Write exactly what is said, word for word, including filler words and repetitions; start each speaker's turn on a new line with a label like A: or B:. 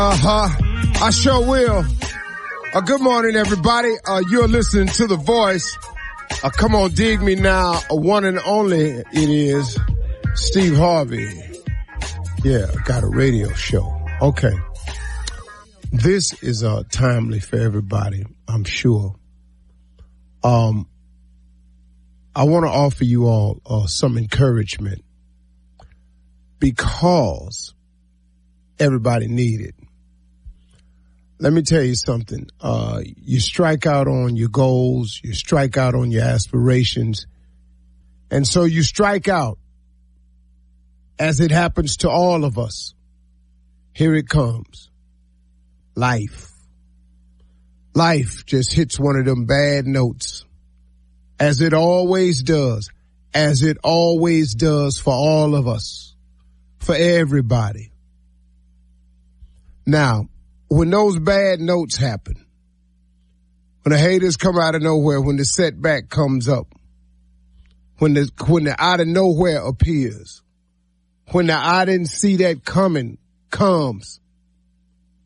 A: Uh-huh. I sure will. Uh, good morning, everybody. Uh, you're listening to The Voice. Uh, come on, dig me now. A one and only it is Steve Harvey. Yeah, got a radio show. Okay. This is uh, timely for everybody, I'm sure. Um, I want to offer you all uh, some encouragement because everybody need it. Let me tell you something. Uh, you strike out on your goals, you strike out on your aspirations, and so you strike out, as it happens to all of us. Here it comes. Life. Life just hits one of them bad notes, as it always does, as it always does for all of us, for everybody. Now, when those bad notes happen, when the haters come out of nowhere, when the setback comes up, when the when the out of nowhere appears, when the I didn't see that coming comes,